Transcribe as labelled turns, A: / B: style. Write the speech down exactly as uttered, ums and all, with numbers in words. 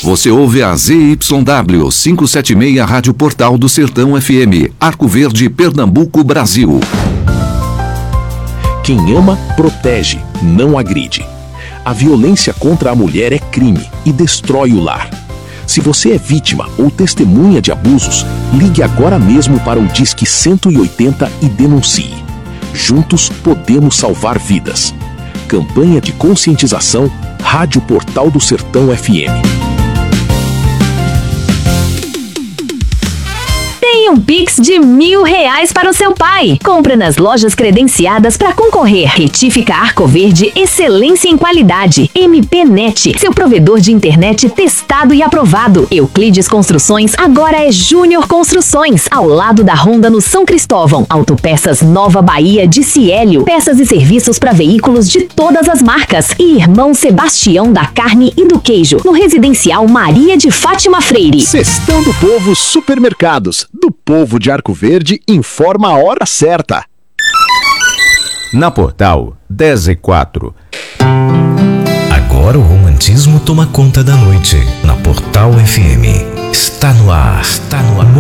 A: Você ouve a Z Y W quinhentos e setenta e seis Rádio Portal do Sertão F M, Arco Verde, Pernambuco, Brasil.
B: Quem ama, protege, não agride. A violência contra a mulher é crime e destrói o lar. Se você é vítima ou testemunha de abusos, ligue agora mesmo para o Disque cento e oitenta e denuncie. Juntos podemos salvar vidas. Campanha de conscientização, Rádio Portal do Sertão F M.
C: Tem um Pix de mil reais para o seu pai. Compre nas lojas credenciadas para concorrer. Retifica Arco Verde, excelência em qualidade. M P Net, seu provedor de internet testado e aprovado. Euclides Construções, agora é Júnior Construções, ao lado da Honda no São Cristóvão. Autopeças Nova Bahia de Ciélio. Peças e serviços para veículos de todas as marcas. E Irmão Sebastião da Carne e do Queijo, no Residencial Maria de Fátima Freire.
D: Cestão do Povo Supermercados. Do Povo de Arco Verde informa a hora certa.
E: Na Portal, dez e quatro.
F: Agora o romantismo toma conta da noite. Na Portal F M. Está no ar. Está no ar.